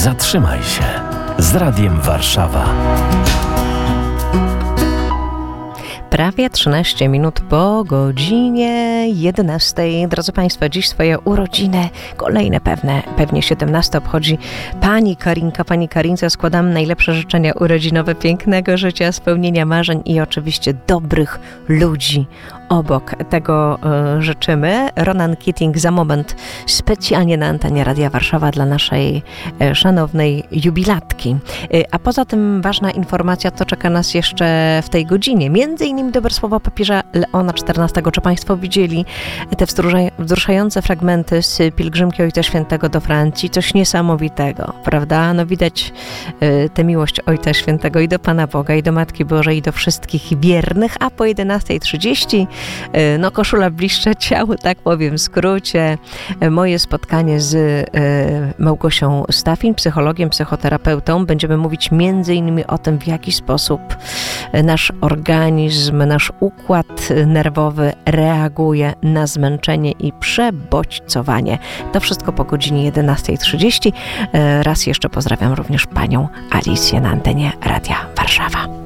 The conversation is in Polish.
Zatrzymaj się z Radiem Warszawa. Prawie 13 minut po godzinie 11. Drodzy Państwo, dziś swoje urodziny, kolejne pewnie 17 obchodzi Pani Karinka. Pani Karince składam najlepsze życzenia urodzinowe, pięknego życia, spełnienia marzeń i oczywiście dobrych ludzi obok. Tego życzymy. Ronan Keating za moment specjalnie na antenie Radia Warszawa dla naszej szanownej jubilatki. A poza tym ważna informacja, co czeka nas jeszcze w tej godzinie. Między innymi dobre słowa papieża Leona XIV. Czy Państwo widzieli te wzruszające fragmenty z pielgrzymki Ojca Świętego do Francji? Coś niesamowitego, prawda? No widać tę miłość Ojca Świętego i do Pana Boga, i do Matki Bożej, i do wszystkich wiernych, a po 11:30 no koszula bliższe ciału, tak powiem w skrócie. Moje spotkanie z Małgosią Stafin, psychologiem, psychoterapeutą. Będziemy mówić między innymi o tym, w jaki sposób nasz organizm, nasz układ nerwowy reaguje na zmęczenie i przebodźcowanie. To wszystko po godzinie 11:30. Raz jeszcze pozdrawiam również panią Alicję na antenie Radia Warszawa.